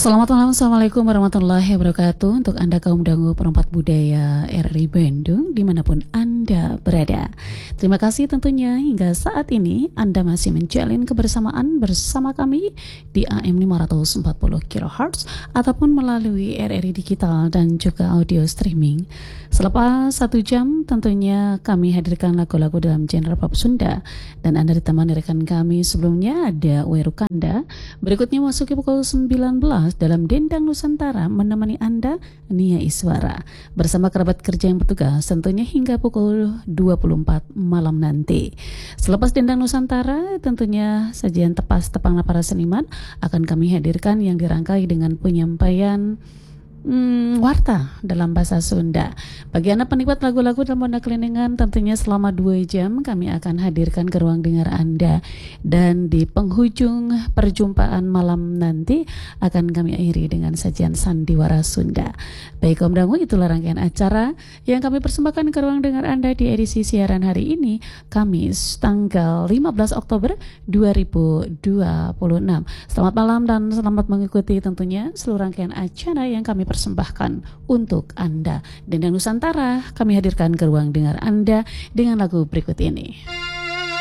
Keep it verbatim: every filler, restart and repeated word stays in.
Selamat malam, Assalamualaikum warahmatullahi wabarakatuh. Untuk Anda kaum dangu perempat budaya R R I Bandung dimanapun Anda berada, terima kasih tentunya hingga saat ini Anda masih menjalin kebersamaan bersama kami di A M lima ratus empat puluh kilohertz ataupun melalui R R I Digital dan juga audio streaming. Selepas satu jam tentunya kami hadirkan lagu-lagu dalam genre pop Sunda, dan Anda ditemani rekan kami sebelumnya ada Weru Kanda. Berikutnya masuki pukul sembilan belas dalam Dendang Nusantara menemani Anda Nia Iswara bersama kerabat kerja yang bertugas tentunya hingga pukul dua puluh empat malam nanti. Selepas Dendang Nusantara tentunya sajian tepas tepang para seniman akan kami hadirkan yang dirangkai dengan penyampaian Hmm, warta dalam bahasa Sunda. Bagi Anda penikmat lagu-lagu dalam Anda kelinengan, tentunya selama dua jam kami akan hadirkan ke ruang dengar Anda. Dan di penghujung perjumpaan malam nanti akan kami akhiri dengan sajian sandiwara Sunda. Baik Om Dangu, itulah rangkaian acara yang kami persembahkan ke ruang dengar Anda di edisi siaran hari ini, Kamis tanggal lima belas Oktober dua ribu dua puluh enam. Selamat malam dan selamat mengikuti tentunya seluruh rangkaian acara yang kami persembahkan untuk Anda. Dendang Nusantara kami hadirkan ke ruang dengar Anda dengan lagu berikut ini.